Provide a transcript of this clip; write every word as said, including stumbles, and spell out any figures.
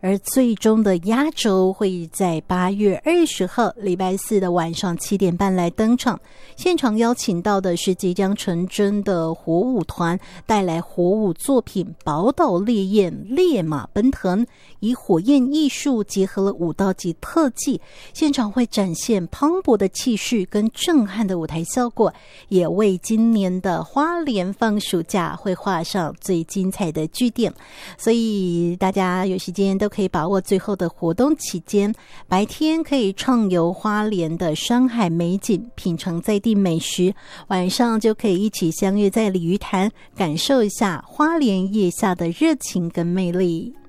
而最终的压轴会在八月二十号礼拜四的晚上七点半来登场，现场邀请到的是即将成真的火舞团，带来火舞作品《宝岛烈焰烈马奔腾》，以火焰艺术结合了舞蹈及特技，现场会展现磅礴的气势跟震撼的舞台效果，也为今年的花莲放暑假会画上最精彩的句点。所以大家有时间都可以把握最后的活动期间，白天可以畅游花莲的山海美景，品尝在地美食，晚上就可以一起相约在鲤鱼潭，感受一下花莲夜下的热情跟魅力。